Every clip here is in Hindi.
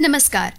नमस्कार।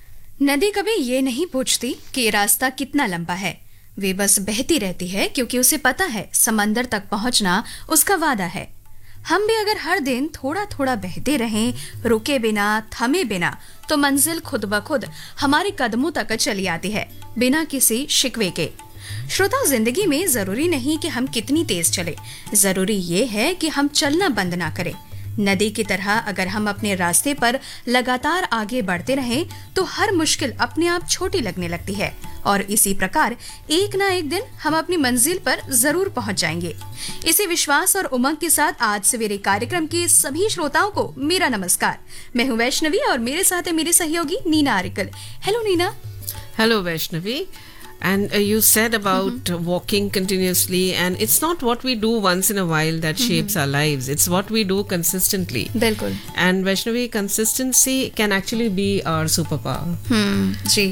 नदी कभी ये नहीं पूछती कि रास्ता कितना लंबा है, वे बस बहती रहती है क्योंकि उसे पता है समंदर तक पहुंचना उसका वादा है। हम भी अगर हर दिन थोड़ा थोड़ा बहते रहें, रुके बिना, थमे बिना, तो मंजिल खुद ब खुद हमारे कदमों तक चली आती है, बिना किसी शिकवे के। श्रोता, जिंदगी में जरूरी नहीं कि हम कितनी तेज चले, जरूरी ये है कि हम चलना बंद ना करें। नदी की तरह अगर हम अपने रास्ते पर लगातार आगे बढ़ते रहें तो हर मुश्किल अपने आप छोटी लगने लगती है और इसी प्रकार एक ना एक दिन हम अपनी मंजिल पर जरूर पहुंच जाएंगे। इसी विश्वास और उमंग के साथ आज सवेरे कार्यक्रम के सभी श्रोताओं को मेरा नमस्कार। मैं हूं वैष्णवी और मेरे साथ है मेरी सहयोगी Neena auricle. Hello Neena. Hello Vaishnavi. And you said about walking continuously, and it's not what we do once in a while that shapes our lives. It's what we do consistently. बिल्कुल। And Vaishnavi, consistency can actually be our superpower. Ji.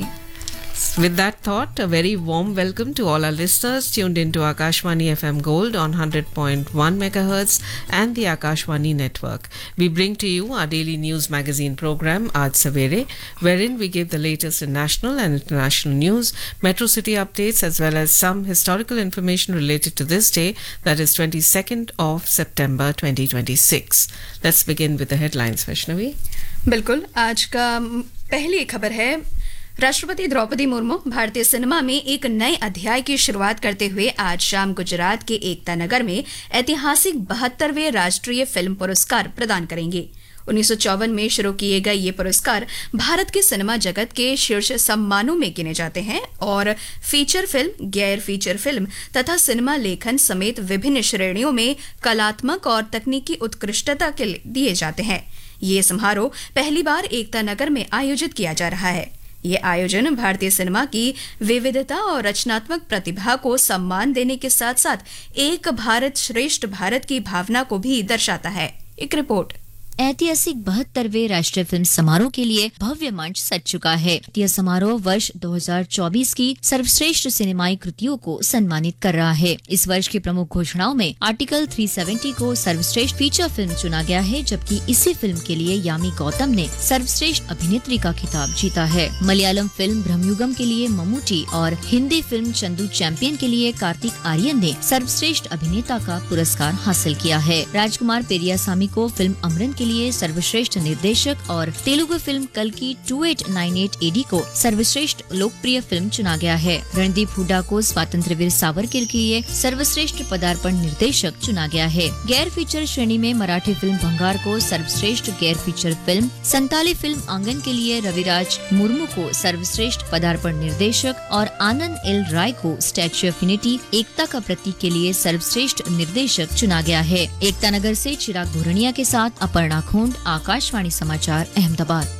With that thought, a very warm welcome to all our listeners tuned into Akashvani FM Gold on 100.1 megahertz and the Akashvani network. We bring to you our daily news magazine program Aaj Savere, wherein we give the latest in national and international news, metro city updates, as well as some historical information related to this day, that is 22nd of September 2026. Let's begin with the headlines, Vaishnavi. बिल्कुल। आज का पहली खबर है, राष्ट्रपति द्रौपदी मुर्मू भारतीय सिनेमा में एक नए अध्याय की शुरुआत करते हुए आज शाम गुजरात के एकता नगर में ऐतिहासिक 72वें राष्ट्रीय फिल्म पुरस्कार प्रदान करेंगे। 1954 में शुरू किए गए ये पुरस्कार भारत के सिनेमा जगत के शीर्ष सम्मानों में गिने जाते हैं और फीचर फिल्म, गैर फीचर फिल्म तथा सिनेमा लेखन समेत विभिन्न श्रेणियों में कलात्मक और तकनीकी उत्कृष्टता के लिए दिए जाते हैं। ये समारोह पहली बार एकता नगर में आयोजित किया जा रहा है। ये आयोजन भारतीय सिनेमा की विविधता और रचनात्मक प्रतिभा को सम्मान देने के साथ साथ एक भारत श्रेष्ठ भारत की भावना को भी दर्शाता है। एक रिपोर्ट। ऐतिहासिक 72वें राष्ट्रीय फिल्म समारोह के लिए भव्य मंच सज चुका है। यह समारोह वर्ष 2024 की सर्वश्रेष्ठ सिनेमाई कृतियों को सम्मानित कर रहा है। इस वर्ष की प्रमुख घोषणाओं में आर्टिकल 370 को सर्वश्रेष्ठ फीचर फिल्म चुना गया है, जबकि इसी फिल्म के लिए यामी गौतम ने सर्वश्रेष्ठ अभिनेत्री का खिताब जीता है। मलयालम फिल्म ब्रह्मयुगम के लिए मम्मूटी और हिंदी फिल्म चंदू चैंपियन के लिए कार्तिक आर्यन ने सर्वश्रेष्ठ अभिनेता का पुरस्कार हासिल किया है। राजकुमार पेरियासामी को फिल्म अमरन के लिए सर्वश्रेष्ठ निर्देशक और तेलुगु फिल्म कल्कि 2898 AD को सर्वश्रेष्ठ लोकप्रिय फिल्म चुना गया है। रणदीप हुड्डा को स्वातंत्र्यवीर सावरकर के लिए सर्वश्रेष्ठ पदार्पण निर्देशक चुना गया है। गैर फीचर श्रेणी में मराठी फिल्म भंगार को सर्वश्रेष्ठ गैर फीचर फिल्म, संताली फिल्म आंगन के लिए रविराज मुर्मू को सर्वश्रेष्ठ पदार्पण निर्देशक और आनंद एल राय को स्टैच्यू ऑफ यूनिटी एकता का प्रतीक के लिए सर्वश्रेष्ठ निर्देशक चुना गया है। एकता नगर से चिराग भूरनिया के साथ अपर्णा खोंड, आकाशवाणी समाचार, Ahmedabad.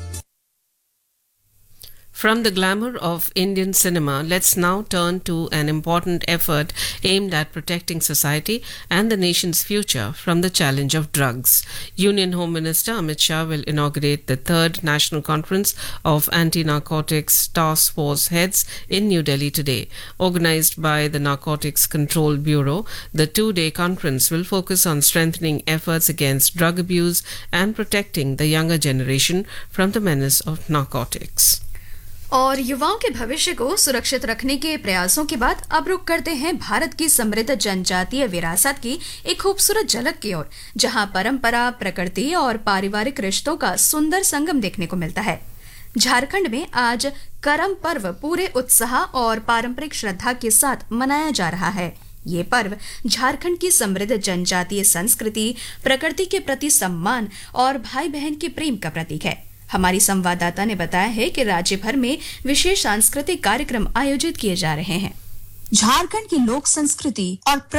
From the glamour of Indian cinema, let's now turn to an important effort aimed at protecting society and the nation's future from the challenge of drugs. Union Home Minister Amit Shah will inaugurate the 3rd National Conference of Anti-Narcotics Task Force Heads in New Delhi today. Organized by the Narcotics Control Bureau, the 2-day conference will focus on strengthening efforts against drug abuse and protecting the younger generation from the menace of narcotics. और युवाओं के भविष्य को सुरक्षित रखने के प्रयासों के बाद अब रुख करते हैं भारत की समृद्ध जनजातीय विरासत की एक खूबसूरत झलक की ओर, जहां परंपरा, प्रकृति और पारिवारिक रिश्तों का सुंदर संगम देखने को मिलता है। झारखंड में आज करम पर्व पूरे उत्साह और पारंपरिक श्रद्धा के साथ मनाया जा रहा है। ये पर्व झारखंड की समृद्ध जनजातीय संस्कृति, प्रकृति के प्रति सम्मान और भाई बहन के प्रेम का प्रतीक है। हमारी संवाददाता ने बताया है कि राज्य भर में विशेष सांस्कृतिक कार्यक्रम आयोजित किए जा रहे हैं। झारखंड की लोक संस्कृति और